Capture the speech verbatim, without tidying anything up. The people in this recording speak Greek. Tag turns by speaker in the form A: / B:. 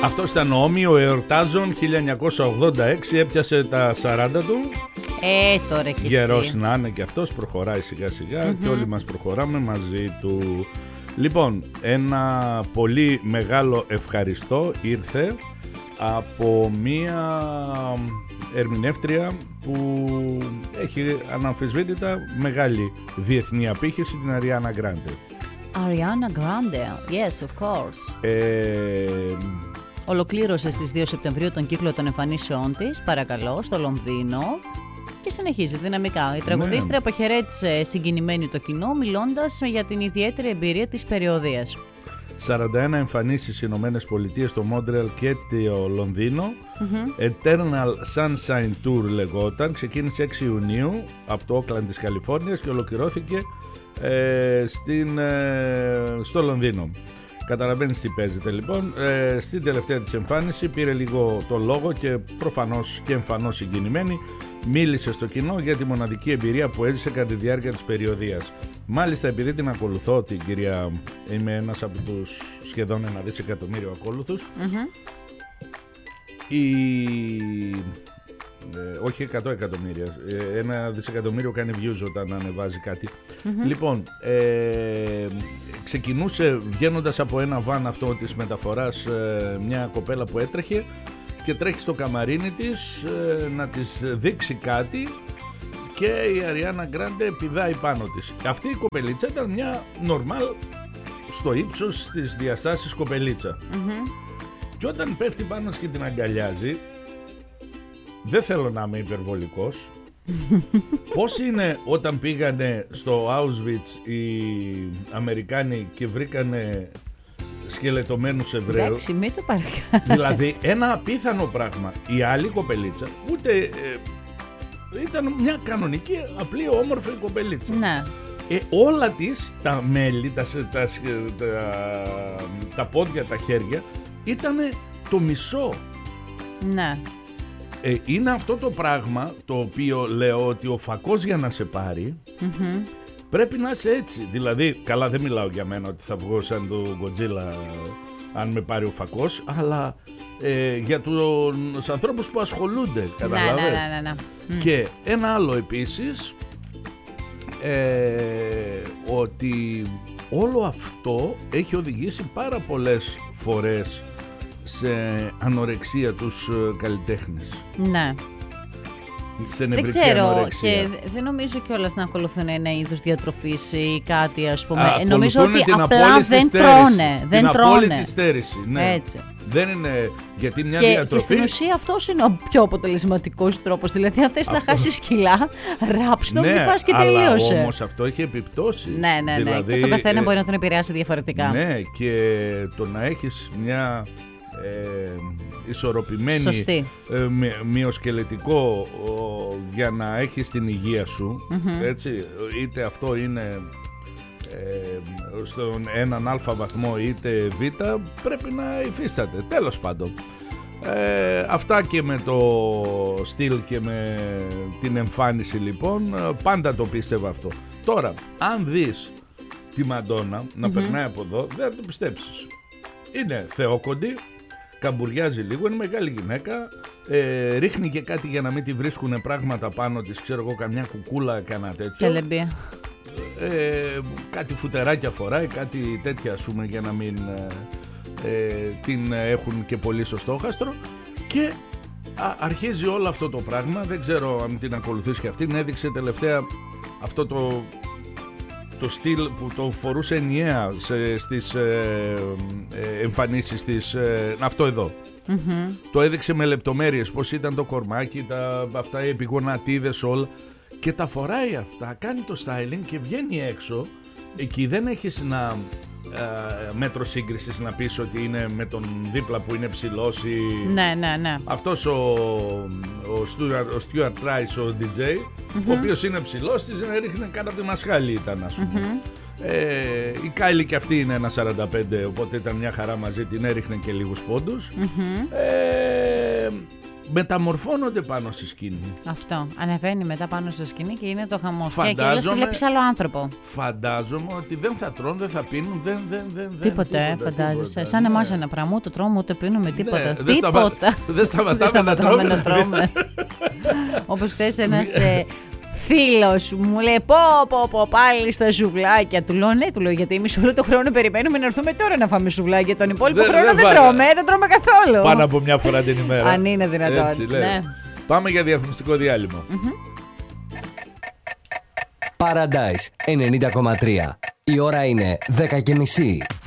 A: Αυτός ήταν ο Όμοιο εορτάζων χίλια εννιακόσια ογδόντα έξι, έπιασε τα σαράντα του.
B: Ε, τώρα κι εσύ.
A: Γερός να είναι και αυτός, προχωράει σιγά σιγά mm-hmm. και όλοι μας προχωράμε μαζί του. Λοιπόν, ένα πολύ μεγάλο ευχαριστώ ήρθε από μία ερμηνεύτρια που έχει αναμφισβήτητα μεγάλη διεθνή απήχηση, την Αριάννα Γκράντε.
B: Ariana Grande, yes, of course.
A: Ε...
B: Ολοκλήρωσε στις δύο Σεπτεμβρίου τον κύκλο των εμφανίσεών της, παρακαλώ, στο Λονδίνο και συνεχίζει δυναμικά. Η τραγουδίστρια ναι. αποχαιρέτησε συγκινημένη το κοινό, μιλώντας για την ιδιαίτερη εμπειρία της περιοδίας.
A: σαράντα ένα εμφανίσεις στις Ηνωμένες Πολιτείες, στο Μόντρεαλ και το Λονδίνο. Mm-hmm. Eternal Sunshine Tour λεγόταν, ξεκίνησε έξι Ιουνίου από το Όκλαντ της Καλιφόρνιας και ολοκληρώθηκε ε, στην, ε, στο Λονδίνο. Καταλαβαίνεις τι παίζεται λοιπόν. Ε, στην τελευταία της εμφάνιση πήρε λίγο το λόγο και προφανώς και εμφανώς συγκινημένη μίλησε στο κοινό για τη μοναδική εμπειρία που έζησε κατά τη διάρκεια της περιοδίας. Μάλιστα, επειδή την ακολουθώ την κυρία, είμαι ένας από τους σχεδόν ένα δισεκατομμύριο ακόλουθους, mm-hmm. η... Ε, όχι εκατό εκατομμύρια, ε, ένα δισεκατομμύριο κάνει views όταν ανεβάζει κάτι. Mm-hmm. Λοιπόν, ε, ξεκινούσε βγαίνοντας από ένα βαν αυτό της μεταφοράς ε, μια κοπέλα που έτρεχε και τρέχει στο καμαρίνι της ε, να της δείξει κάτι και η Αριάννα Γκράντε πηδάει πάνω της. Αυτή η κοπελίτσα ήταν μια normal στο ύψος στις διαστάσεις κοπελίτσα. Mm-hmm. Και όταν πέφτει πάνω και την αγκαλιάζει, δεν θέλω να είμαι υπερβολικός, πώς είναι όταν πήγανε στο Auschwitz οι Αμερικάνοι και βρήκανε σκελετωμένους Εβραίους.
B: Εντάξει, μην το παρακάνω.
A: Δηλαδή ένα απίθανο πράγμα. Η άλλη κοπελίτσα ούτε ε, ήταν μια κανονική απλή όμορφη κοπελίτσα.
B: Ναι.
A: Ε, όλα της τα μέλη, τα, τα, τα, τα πόδια, τα χέρια ήταν το μισό.
B: Ναι.
A: Ε, είναι αυτό το πράγμα το οποίο λέω ότι ο φακός για να σε πάρει mm-hmm. πρέπει να είσαι έτσι. Δηλαδή, καλά δεν μιλάω για μένα ότι θα βγω σαν το Godzilla αν με πάρει ο φακός, αλλά ε, για τους ανθρώπους που ασχολούνται, καταλαβαίνεις.
B: Ναι, ναι, ναι, ναι, ναι.
A: Και ένα άλλο επίσης, ε, ότι όλο αυτό έχει οδηγήσει πάρα πολλές φορές σε ανορεξία τους καλλιτέχνες.
B: Ναι.
A: Σε
B: δεν ξέρω ανορεξία. Και δεν νομίζω κιόλας να ακολουθούν ένα είδος διατροφής ή κάτι, ας πούμε. Α, νομίζω ότι απλά δεν τρώνε.
A: Την
B: δεν
A: απόλυτη στέρηση, ναι.
B: Έτσι.
A: Δεν είναι γιατί μια
B: και,
A: διατροφή.
B: Και στην ουσία αυτός είναι ο πιο αποτελεσματικός τρόπος. Δηλαδή, αν θες αυτό... να χάσεις κιλά, ράψτε το,
A: ναι,
B: μη φας και τελείωσε.
A: Αλλά όμως αυτό έχει επιπτώσεις.
B: Ναι, ναι, ναι.
A: Δηλαδή,
B: και τον καθένα
A: ε,
B: μπορεί να τον επηρεάσει διαφορετικά.
A: Ναι, και το να έχεις μια. Ε, ισορροπημένη ε, μυοσκελετικό ο, για να έχεις την υγεία σου mm-hmm. έτσι, είτε αυτό είναι ε, στον έναν αλφα βαθμό είτε β, πρέπει να υφίσταται, τέλος πάντων. Ε, αυτά και με το στυλ και με την εμφάνιση λοιπόν, πάντα το πίστευα αυτό. Τώρα αν δεις τη Μαντόνα να mm-hmm. περνάει από εδώ, δεν θα το πιστέψεις. Είναι θεόκοντη, καμπουριάζει λίγο, είναι μεγάλη γυναίκα, ε, ρίχνει και κάτι για να μην τη βρίσκουν πράγματα πάνω της, ξέρω εγώ, καμιά κουκούλα, κανένα τέτοιο.
B: Τελεμπία.
A: Ε, κάτι φουτεράκια φοράει, κάτι τέτοια ας πούμε, για να μην ε, ε, την έχουν και πολύ στο στόχαστρο. Και α, αρχίζει όλο αυτό το πράγμα, δεν ξέρω αν την ακολουθείς και αυτήν, έδειξε τελευταία αυτό το... το στυλ που το φορούσε ενιαία σε, στις ε, ε, εμφανίσεις της, ε, αυτό εδώ. Mm-hmm. Το έδειξε με λεπτομέρειες πώς ήταν το κορμάκι, τα, αυτά οι επιγονατίδες όλα, και τα φοράει αυτά, κάνει το styling και βγαίνει έξω. Εκεί δεν έχεις να ε, μέτρο σύγκρισης να πεις ότι είναι με τον δίπλα που είναι ψηλός ή...
B: Ναι, ναι, ναι.
A: Αυτός ο, ο, Stuart, ο Stuart Rice, ο ντι τζέι, mm-hmm. ο οποίος είναι ψηλός, της ρίχνει κάτω από τη μασχάλη ήταν, ας πούμε. Mm-hmm. Ε, η Κάιλι και αυτή είναι ένα σαράντα πέντε, οπότε ήταν μια χαρά μαζί, την έριχνε και λίγους πόντους. Mm-hmm. Ε, μεταμορφώνονται πάνω στη σκηνή.
B: Αυτό. Ανεβαίνει μετά πάνω στη σκηνή και είναι το χαμός.
A: Φαντάζομαι,
B: και όλες βλέπεις άλλο άνθρωπο.
A: Φαντάζομαι ότι δεν θα τρώνε, δεν θα πίνουν, δεν, δεν, δεν,
B: τίποτα, ε, φαντάζεσαι.
A: Τίποτα,
B: σαν
A: ναι.
B: εμάς ένα πράγμα, ούτε τρώμε ούτε πίνουμε τίποτα.
A: Ναι,
B: τίποτα.
A: Δεν σταμα... σταματάμε να τρώμε.
B: Όπως χθες ένας ε, φίλος μου λέει πω πω πω πάλι στα σουβλάκια. Του λέω ναι, του λέω γιατί εμείς όλο τον χρόνο περιμένουμε να έρθουμε τώρα να φάμε σουβλάκια. Τον υπόλοιπο
A: δεν,
B: χρόνο
A: δεν,
B: δεν, δεν τρώμε, δεν τρώμε καθόλου.
A: Πάνω από μια φορά την ημέρα.
B: Αν είναι δυνατόν.
A: Έτσι,
B: ναι.
A: Πάμε για διαφημιστικό διάλειμμα.
B: Mm-hmm.
C: Paradise ενενήντα κόμμα τρία. Η ώρα είναι δέκα και μισή.